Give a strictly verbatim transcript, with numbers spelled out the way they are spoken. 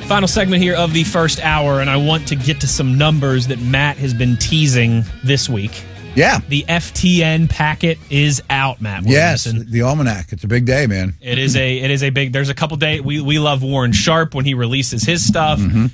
Final segment here of the first hour, and I want to get to some numbers that Matt has been teasing this week. Yeah. The F T N packet is out, Matt. Yes, Williamson. the almanac. It's a big day, man. It is a it is a big. There's a couple days. We we love Warren Sharp when he releases his stuff. Mm-hmm.